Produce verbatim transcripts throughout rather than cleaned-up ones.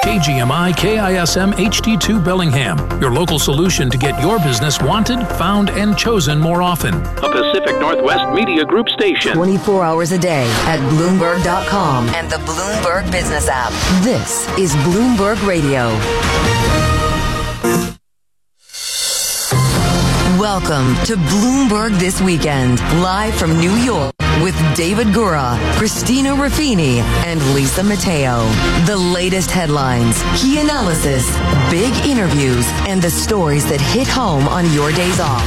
K G M I K I S M H D two Bellingham, your local solution to get your business wanted, found, and chosen more often. A Pacific Northwest Media Group station. twenty-four hours a day at Bloomberg dot com and the Bloomberg Business app. This is Bloomberg Radio. Welcome to Bloomberg This Weekend, live from New York with David Gura, Christina Ruffini, and Lisa Mateo. The latest headlines, key analysis, big interviews, and the stories that hit home on your days off.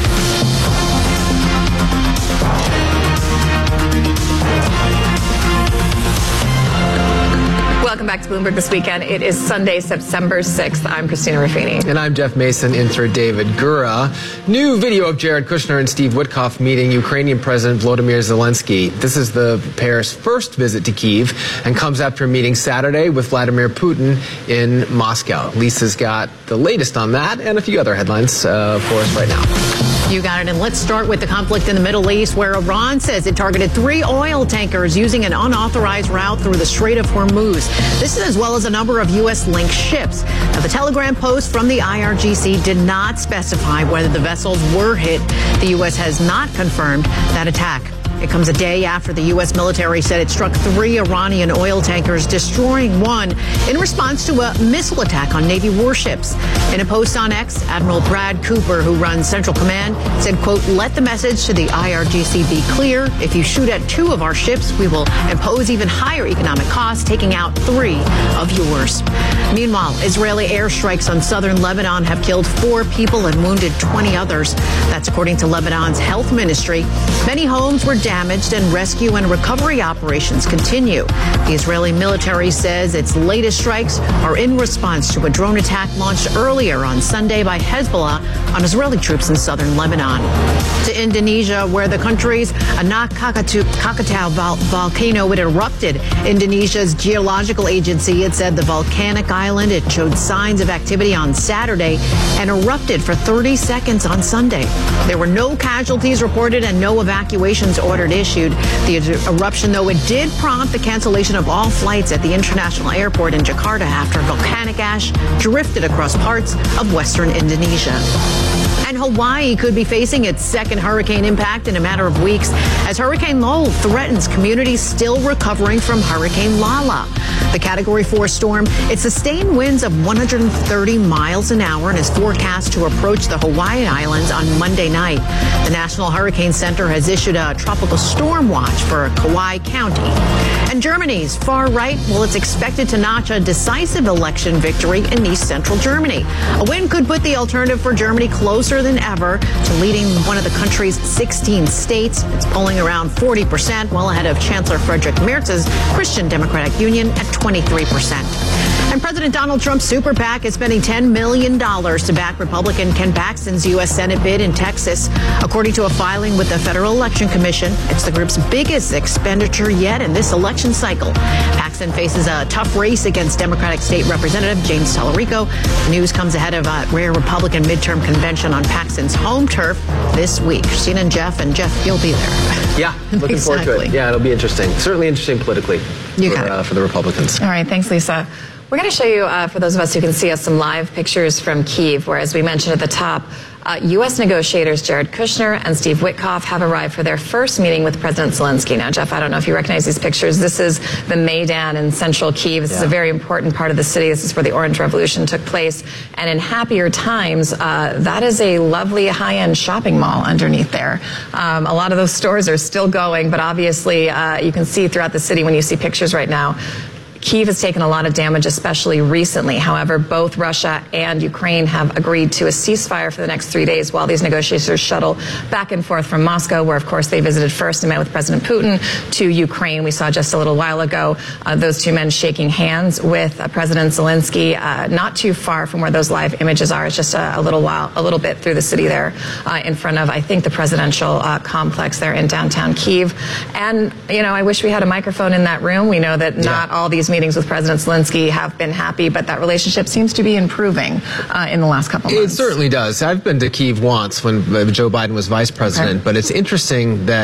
Welcome back to Bloomberg This Weekend. It is Sunday, September sixth. I'm Christina Ruffini. And I'm Jeff Mason, in for David Gura. New video of Jared Kushner and Steve Witkoff meeting Ukrainian President Volodymyr Zelensky. This is the pair's first visit to Kyiv and comes after a meeting Saturday with Vladimir Putin in Moscow. Lisa's got the latest on that and a few other headlines uh, for us right now. You got it. And let's start with the conflict in the Middle East, where Iran says it targeted three oil tankers using an unauthorized route through the Strait of Hormuz. This is as well as a number of U S-linked ships. Now, the Telegram post from the I R G C did not specify whether the vessels were hit. The U S has not confirmed that attack. It comes a day after the U S military said it struck three Iranian oil tankers, destroying one in response to a missile attack on Navy warships. In a post on X, Admiral Brad Cooper, who runs Central Command, said, quote, "Let the message to the I R G C be clear. If you shoot at two of our ships, we will impose even higher economic costs, taking out three of yours." Meanwhile, Israeli airstrikes on southern Lebanon have killed four people and wounded twenty others. That's according to Lebanon's health ministry. Many homes were damaged and rescue and recovery operations continue. The Israeli military says its latest strikes are in response to a drone attack launched earlier on Sunday by Hezbollah on Israeli troops in southern Lebanon. To Indonesia, where the country's Anak Krakatau vol- volcano it erupted. Indonesia's geological agency, it said the volcanic island, it showed signs of activity on Saturday and erupted for thirty seconds on Sunday. There were no casualties reported and no evacuations ordered issued. The eruption, though, it did prompt the cancellation of all flights at the international airport in Jakarta after volcanic ash drifted across parts of western Indonesia. And Hawaii could be facing its second hurricane impact in a matter of weeks as Hurricane Lowell threatens communities still recovering from Hurricane Lala. The Category four storm, it sustained winds of one hundred thirty miles an hour and is forecast to approach the Hawaiian Islands on Monday night. The National Hurricane Center has issued a tropical storm watch for Kauai County. And Germany's far right, well, it's expected to notch a decisive election victory in East Central Germany. A win could put the Alternative for Germany closer than ever to leading one of the country's sixteen states. It's polling around forty percent, well ahead of Chancellor Friedrich Merz's Christian Democratic Union at twenty-three percent. And President Donald Trump's super PAC is spending ten million dollars to back Republican Ken Paxton's U S Senate bid in Texas. According to a filing with the Federal Election Commission, it's the group's biggest expenditure yet in this election cycle. Paxton faces a tough race against Democratic State Representative James Tallarico. The news comes ahead of a rare Republican midterm convention on Paxton's home turf this week. Christina and Jeff, and Jeff, you'll be there. Yeah, looking exactly. forward to it. Yeah, it'll be interesting. Certainly interesting politically you for, got it. Uh, for the Republicans. All right, thanks, Lisa. We're going to show you, uh, for those of us who can see us, some live pictures from Kyiv, where, as we mentioned at the top, uh, U S negotiators Jared Kushner and Steve Witkoff have arrived for their first meeting with President Zelensky. Now, Jeff, I don't know if you recognize these pictures. This is the Maidan in central Kyiv. This yeah. is a very important part of the city. This is where the Orange Revolution took place. And in happier times, uh, that is a lovely high-end shopping mall underneath there. Um, a lot of those stores are still going, but obviously uh, you can see throughout the city when you see pictures right now, Kyiv has taken a lot of damage, especially recently. However, both Russia and Ukraine have agreed to a ceasefire for the next three days while these negotiators shuttle back and forth from Moscow, where, of course, they visited first and met with President Putin, to Ukraine. We saw just a little while ago uh, those two men shaking hands with uh, President Zelensky, uh, not too far from where those live images are. It's just a, a little while, a little bit through the city there, uh, in front of, I think, the presidential uh, complex there in downtown Kyiv. And, you know, I wish we had a microphone in that room. We know that yeah. not all these meetings with President Zelensky have been happy, but that relationship seems to be improving uh, in the last couple of months. It certainly does. I've been to Kyiv once when Joe Biden was vice president, okay. but it's interesting that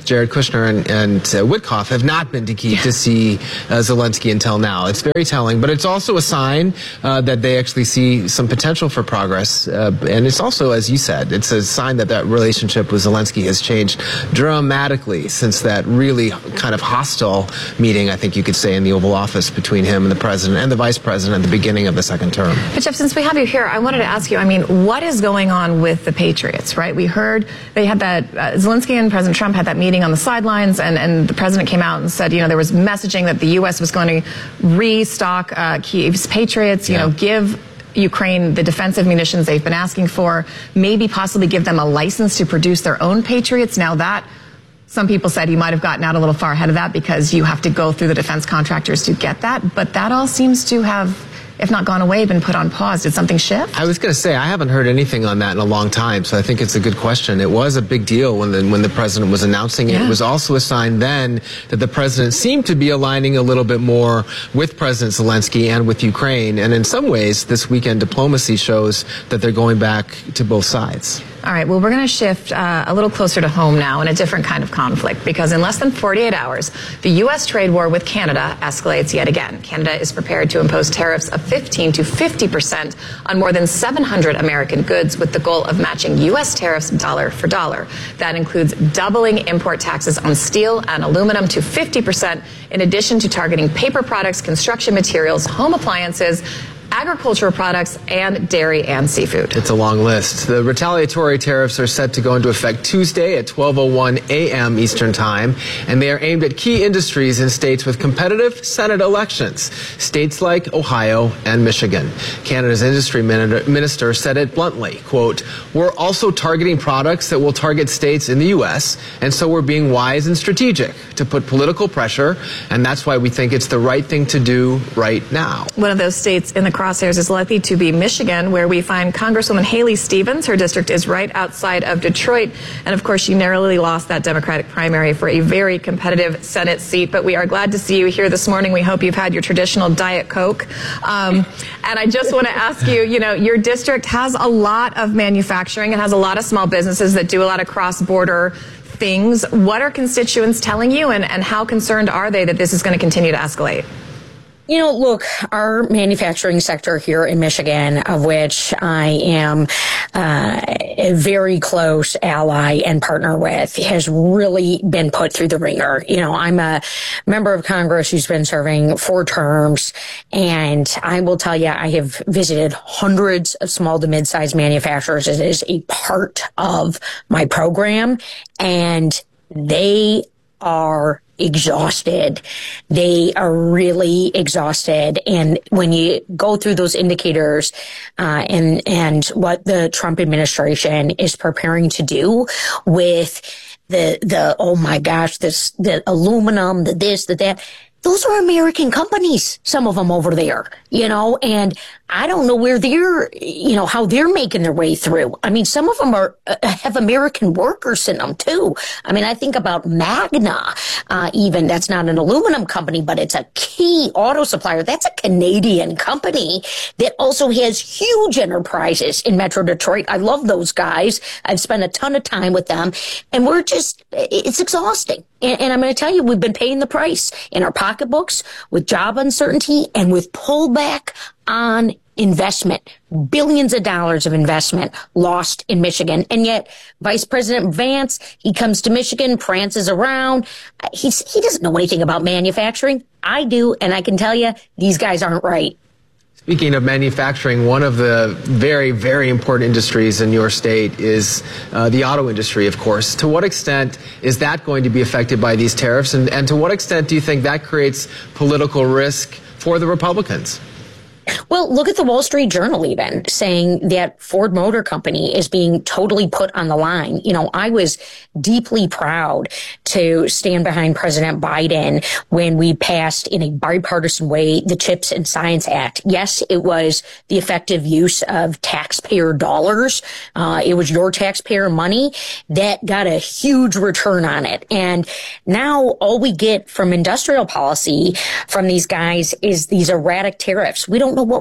Jared Kushner and, and uh, Witkoff have not been to Kyiv yeah. to see uh, Zelensky until now. It's very telling, but it's also a sign uh, that they actually see some potential for progress. Uh, and it's also, as you said, it's a sign that that relationship with Zelensky has changed dramatically since that really kind of hostile meeting, I think you could say, in the Oval Office between him and the president and the vice president at the beginning of the second term. But Jeff, since we have you here, I wanted to ask you, I mean, what is going on with the Patriots, right? We heard they had that, uh, Zelensky and President Trump had that meeting on the sidelines, and, and the president came out and said, you know, there was messaging that the U S was going to restock uh, Kyiv's Patriots, you yeah. know, give Ukraine the defensive munitions they've been asking for, maybe possibly give them a license to produce their own Patriots. Now that, some people said he might have gotten out a little far ahead of that because you have to go through the defense contractors to get that, but that all seems to have, if not gone away, been put on pause. Did something shift? I was going to say, I haven't heard anything on that in a long time, so I think it's a good question. It was a big deal when the, when the president was announcing it. Yeah. It was also a sign then that the president seemed to be aligning a little bit more with President Zelensky and with Ukraine. And in some ways, this weekend diplomacy shows that they're going back to both sides. All right, well, we're going to shift uh, a little closer to home now in a different kind of conflict, because in less than forty-eight hours, the U S trade war with Canada escalates yet again. Canada is prepared to impose tariffs of fifteen to fifty percent on more than seven hundred American goods, with the goal of matching U S tariffs dollar for dollar. That includes doubling import taxes on steel and aluminum to fifty percent, in addition to targeting paper products, construction materials, home appliances, agricultural products, and dairy and seafood. It's a long list. The retaliatory tariffs are set to go into effect Tuesday at twelve oh one a.m. Eastern Time, and they are aimed at key industries in states with competitive Senate elections, states like Ohio and Michigan. Canada's industry minister said it bluntly, quote, "We're also targeting products that will target states in the U S, and so we're being wise and strategic to put political pressure, and that's why we think it's the right thing to do right now." One of those states in the crosshairs is likely to be Michigan, where we find Congresswoman Haley Stevens. Her district is right outside of Detroit. And of course, she narrowly lost that Democratic primary for a very competitive Senate seat. But we are glad to see you here this morning. We hope you've had your traditional Diet Coke. Um, and I just want to ask you, you know, your district has a lot of manufacturing. It has a lot of small businesses that do a lot of cross-border things. What are constituents telling you, and, and how concerned are they that this is going to continue to escalate? You know, look, our manufacturing sector here in Michigan, of which I am uh, a very close ally and partner with, has really been put through the ringer. You know, I'm a member of Congress who's been serving four terms, and I will tell you, I have visited hundreds of small to mid-sized manufacturers. It is a part of my program, and they are exhausted. They are really exhausted. And when you go through those indicators, uh, and, and what the Trump administration is preparing to do with the, the, oh my gosh, this, the aluminum, the this, the that, those are American companies, some of them over there, you know, and I don't know where they're, you know, how they're making their way through. I mean, some of them are, uh, have American workers in them too. I mean, I think about Magna, uh, even that's not an aluminum company, but it's a key auto supplier. That's a Canadian company that also has huge enterprises in Metro Detroit. I love those guys. I've spent a ton of time with them, and we're just, it's exhausting. And, and I'm going to tell you, we've been paying the price in our pocketbooks with job uncertainty and with pullback on investment, billions of dollars of investment lost in Michigan. And yet Vice President Vance, he comes to Michigan, prances around. He's, he doesn't know anything about manufacturing. I do. And I can tell you, these guys aren't right. Speaking of manufacturing, one of the very, very important industries in your state is uh, the auto industry, of course. To what extent is that going to be affected by these tariffs? And, and to what extent do you think that creates political risk for the Republicans? Well, look at the Wall Street Journal even saying that Ford Motor Company is being totally put on the line. You know, I was deeply proud to stand behind President Biden when we passed in a bipartisan way the CHIPS and Science Act. Yes, it was the effective use of taxpayer dollars. Uh, it was your taxpayer money that got a huge return on it. And now all we get from industrial policy from these guys is these erratic tariffs. We don't know what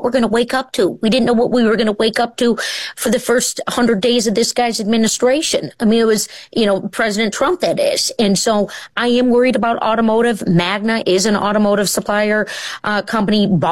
what we're going to wake up to. We didn't know what we were going to wake up to for the first hundred days of this guy's administration. I mean, it was, you know, President Trump, that is. And so I am worried about automotive. Magna is an automotive supplier uh, company.